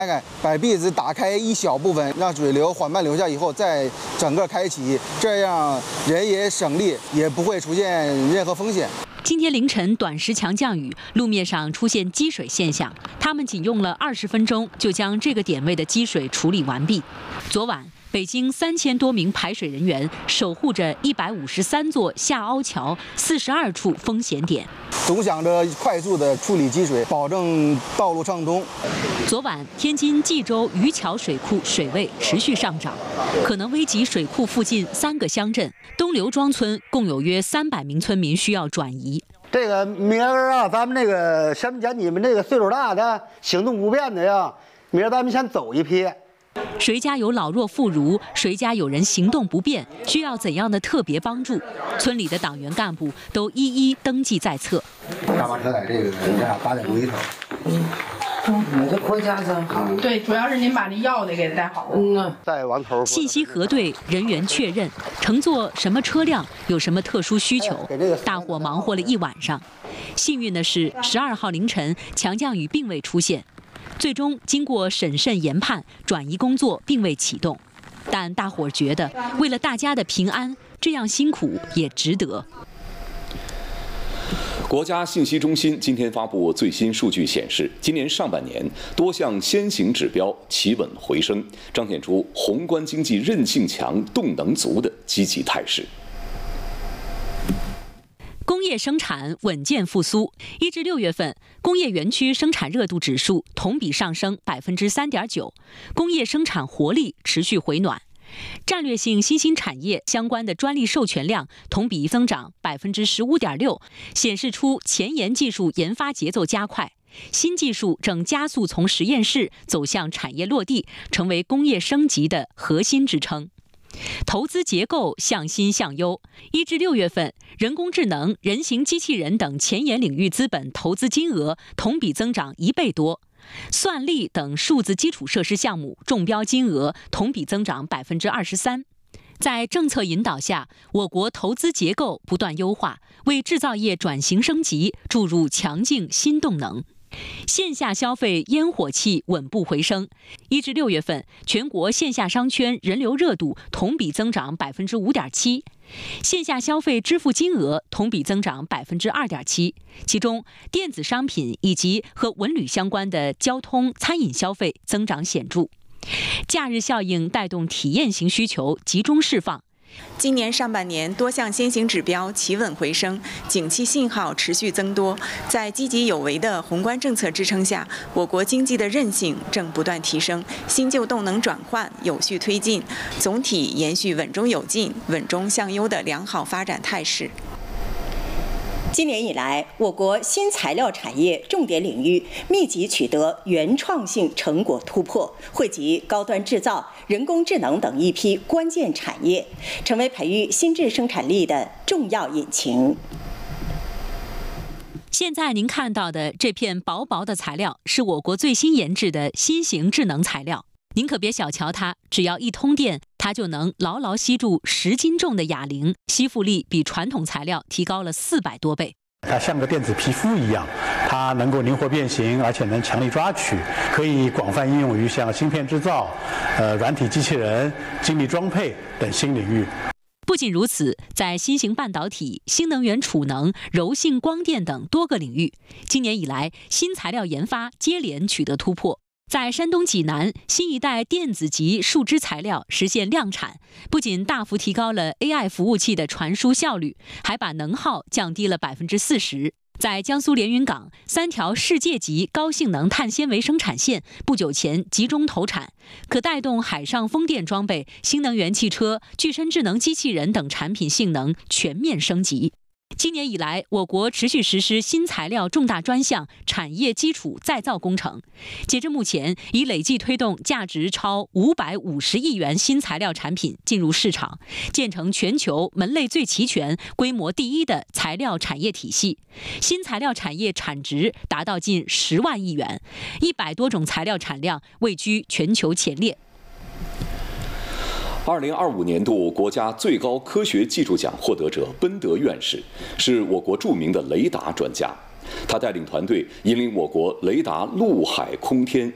把壁子打开一小部分，让水流缓慢流下以后，再整个开启，这样人也省力，也不会出现任何风险。 今天凌晨短时强降雨，路面上出现积水现象，他们仅用了20分钟就将这个点位的积水处理完毕。昨晚，北京3000多名排水人员守护着153座下凹桥42处风险点， 总想着快速的处理积水，保证道路畅通。 昨晚，天津蓟州渔桥水库水位持续上涨，可能危及水库附近3个乡镇。东刘庄村共有约300名村民需要转移。 这个明儿啊，咱们这个先讲你们这个岁数大的、行动不便的呀，明儿咱们先走一批。 谁家有老弱妇孺，谁家有人行动不便，需要怎样的特别帮助？村里的党员干部都一一登记在册。 大巴车在这个8点钟一头。 这国家真好。对，主要是您把那药得给带好。 再往头。 信息核对，人员确认，乘坐什么车辆，有什么特殊需求，大伙忙活了一晚上。幸运的是，12号凌晨强降雨并未出现。最终经过审慎研判，转移工作并未启动，但大伙儿觉得为了大家的平安，这样辛苦也值得。 国家信息中心今天发布最新数据显示，今年上半年多项先行指标企稳回升，彰显出宏观经济韧性强、动能足的积极态势。 工业生产稳健复苏，1至6月份，工业园区生产热度指数同比上升3.9%，工业生产活力持续回暖。战略性新兴产业相关的专利授权量同比增长15.6%，显示出前沿技术研发节奏加快，新技术正加速从实验室走向产业落地，成为工业升级的核心支撑。投资结构向新向优，1至6月份，人工智能、人形机器人等前沿领域资本投资金额同比增长1倍多，算力等数字基础设施项目中标金额同比增长23%。在政策引导下，我国投资结构不断优化，为制造业转型升级注入强劲新动能。线下消费烟火气稳步回升，1至6月份，全国线下商圈人流热度同比增长5.7%，线下消费支付金额同比增长2.7%，其中电子商品以及和文旅相关的交通、餐饮消费增长显著。假日效应带动体验型需求集中释放。 今年上半年，多项先行指标企稳回升，景气信号持续增多。在积极有为的宏观政策支撑下，我国经济的韧性正不断提升，新旧动能转换有序推进，总体延续稳中有进、稳中向优的良好发展态势。 今年以来，我国新材料产业重点领域密集取得原创性成果突破，惠及高端制造、人工智能等一批关键产业，成为培育新质生产力的重要引擎。 现在您看到的这片薄薄的材料，是我国最新研制的新型智能材料。您可别小瞧它，只要一通电，它就能牢牢吸住10斤重的哑铃，吸附力比传统材料提高了400多倍。 它像个电子皮肤一样，它能够灵活变形，而且能强力抓取，可以广泛应用于像芯片制造、软体机器人、精密装配等新领域。 不仅如此，在新型半导体、新能源储能、柔性光电等多个领域，今年以来新材料研发接连取得突破。在山东济南，新一代电子级树脂材料实现量产，不仅大幅提高了 AI 服务器的传输效率，还把能耗降低了40%。在江苏连云港，3条世界级高性能碳纤维生产线不久前集中投产，可带动海上风电装备、新能源汽车、具身智能机器人等产品性能全面升级。今年以来，我国持续实施新材料重大专项产业基础再造工程，截至目前，已累计推动价值超550亿元新材料产品进入市场，建成全球门类最齐全、规模第一的材料产业体系。新材料产业产值达到近10万亿元，100多种材料产量位居全球前列。 2025年度国家最高科学技术奖获得者奔德院士是我国著名的雷达专家，他带领团队引领我国雷达陆海空天